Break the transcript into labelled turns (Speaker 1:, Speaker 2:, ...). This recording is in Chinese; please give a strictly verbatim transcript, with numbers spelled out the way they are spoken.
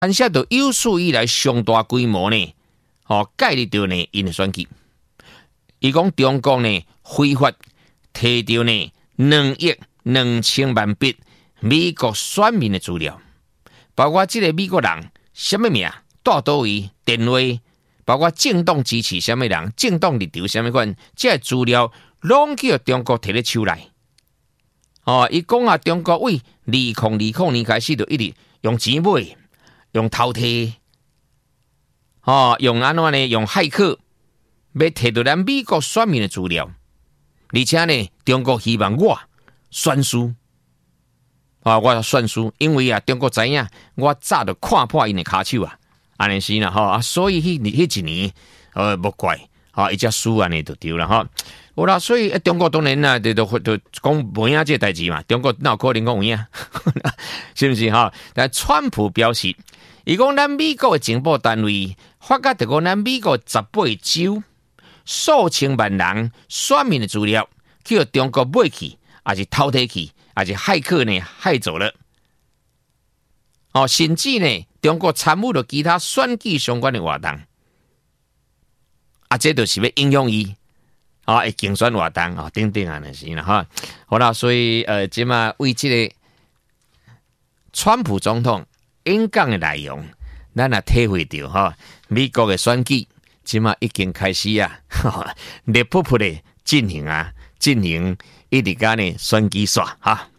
Speaker 1: 按下到有史以来上大规模呢，哦，介入到呢因的选举。伊讲中国呢非法摕到呢两亿两千万笔美国选民的资料，包括这个美国人什么名、住倒位、电话，包括政党支持什么人、政党立场什么款，这资料拢叫中国摕咧手内。哦，伊讲啊，中国为二零二零年开始就一直用钱买、用偷摕，哦，用安怎呢？用骇客要摕到咱美国选民的资料，而且呢，中国希望我选输，啊，我选输，因为啊，中国知影我早就看破因的骹手啊，安尼是啦，吼啊，所以迄迄一年，呃，无怪，啊，伊只输安尼就对了吼。好啦，所以、呃、中国当然啦，就就就讲无影这代志嘛。中国哪有可能讲有影，是不是哈？但川普表示，伊讲咱美国的情报单位发觉着讲咱美国十八州数千万人选民的资料，叫中国买去，还是偷摕去，还是骇客呢害走了。哦，甚至呢，中国参与了其他选举相关的活动，啊，这就是要影响伊。啊，会竞选活动啊，等等啊，那是啦哈。好啦，所以呃，即嘛为这个川普总统演讲的内容，咱也体会到哈，美国的选举即嘛已经开始啊，热扑扑的进行啊，进行一直间呢选举耍哈。